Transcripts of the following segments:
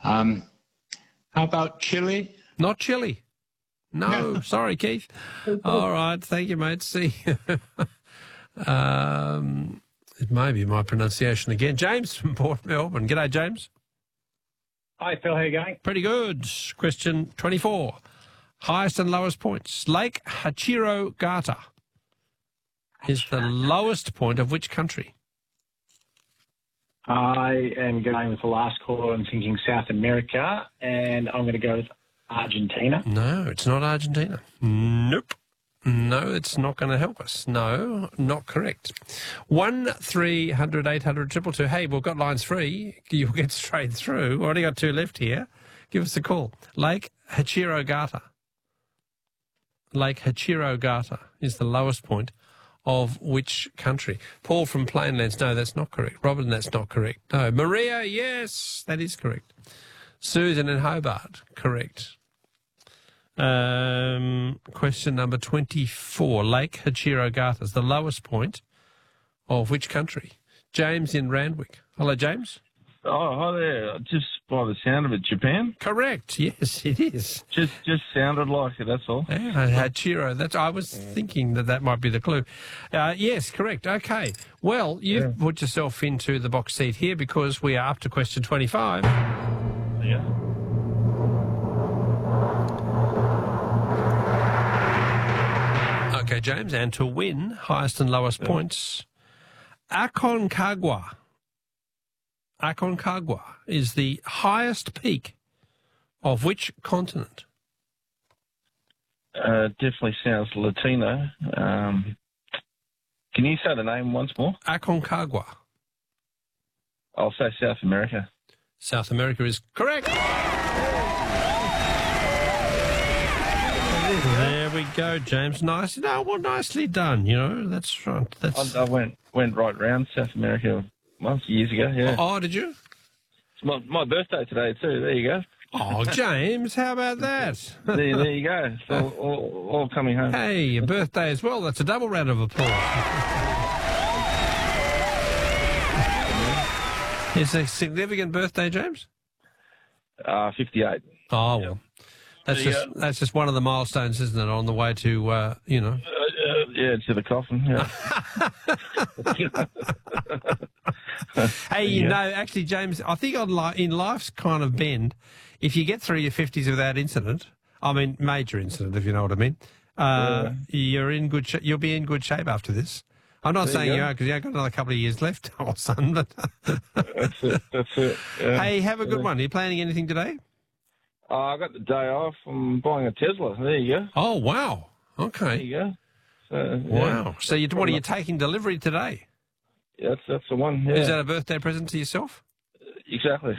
How about Chile? Not Chile. No, sorry, Keith. All right, thank you, mate. See you. It may be my pronunciation again. James from Port Melbourne. G'day, James. Hi, Phil. How are you going? Pretty good. Question 24. Highest and lowest points. Lake Hachiro Gata is the lowest point of which country? I am going with the last caller and thinking South America, and I'm going to go with Argentina. No, it's not Argentina. Nope. No, it's not going to help us. No, not correct. 1300 800 222. Hey, we've got lines free. You'll get straight through. We've only got two left here. Give us a call. Lake Hachiro Gata. Lake Hachiro Gata is the lowest point of which country? Paul from Plainlands. No, that's not correct. Robin, that's not correct. No. Maria, yes, that is correct. Susan in Hobart, correct. Question number 24. Lake Hachiro Gata is the lowest point of which country? James in Randwick. Hello, James. Oh, hi there. Just by the sound of it, Japan? Correct. Yes, it is. Just sounded like it, that's all. Yeah, Hachiro. I was thinking that might be the clue. Yes, correct. Okay. Well, you've put yourself into the box seat here because we are up to question 25. Yeah. Okay, James, and to win highest and lowest points, Aconcagua is the highest peak of which continent? Definitely sounds Latino. Can you say the name once more? Aconcagua. I'll say South America. South America is correct. There we go, James. Nice. No, well, nicely done. You know, that's right. I went right round South America months, years ago. Yeah. Oh, did you? It's my birthday today too. There you go. Oh, James, how about that? there you go. It's all coming home. Hey, your birthday as well. That's a double round of applause. It's a significant birthday, James? 58. Oh, well. That's just one of the milestones, isn't it, on the way to, yeah, to the coffin, yeah. Hey, actually, James, I think in life's kind of bend, if you get through your 50s without incident, I mean major incident, if you know what I mean, you're in good you'll be in good shape after this. I'm not saying you are because you've got another couple of years left, old son. But That's it. Yeah. Hey, have a good one. Are you planning anything today? I got the day off. I'm buying a Tesla. There you go. Oh, wow. Okay. There you go. So, wow. So what are you taking delivery today? Yeah, that's the one. Yeah. Is that a birthday present to yourself? Exactly.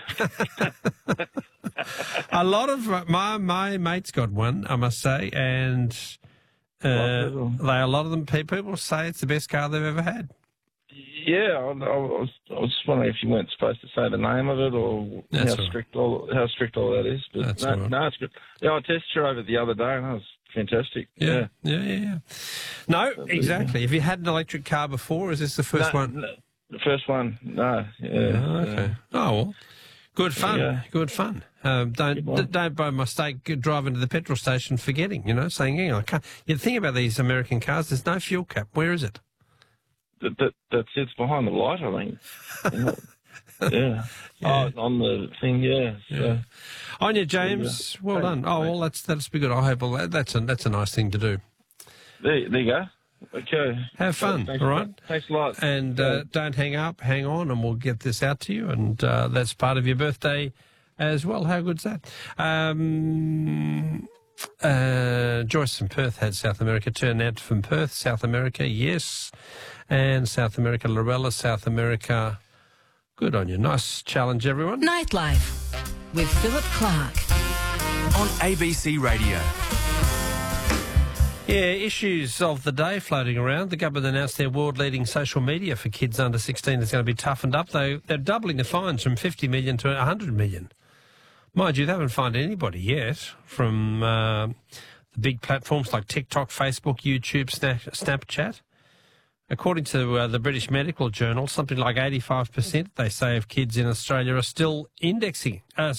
A lot of my mates got one, I must say, and a lot of them people say it's the best car they've ever had. Yeah, I was just wondering if you weren't supposed to say the name of it or how strict all that is. But no, it's good. Yeah, I tested her over the other day and that was fantastic. Yeah. No, exactly. Have you had an electric car before, or is this the first one? No, the first one, no. Yeah. Okay. Oh, well. Good fun. Yeah. Good fun. Don't by mistake drive into the petrol station forgetting, saying, hang on, I can't. The thing about these American cars, there's no fuel cap. Where is it? That sits behind the light, I think. Yeah. Oh, on the thing, yeah. So, on you, James. Well done. Oh, well, that's be good. I hope that's a nice thing to do. There you go. Okay. Have fun, all right? Thanks a lot. And don't hang up, hang on, and we'll get this out to you. And that's part of your birthday as well. How good's that? Joyce from Perth had South America. Turned from Perth, South America, yes. And South America, Lorella, South America. Good on you. Nice challenge, everyone. Nightlife with Philip Clark on ABC Radio. Yeah, issues of the day floating around. The government announced their world-leading social media for kids under 16 is going to be toughened up. They're doubling the fines from 50 million to 100 million. Mind you, they haven't fined anybody yet from the big platforms like TikTok, Facebook, YouTube, Snapchat. According to the British Medical Journal, something like 85%, they say, of kids in Australia are still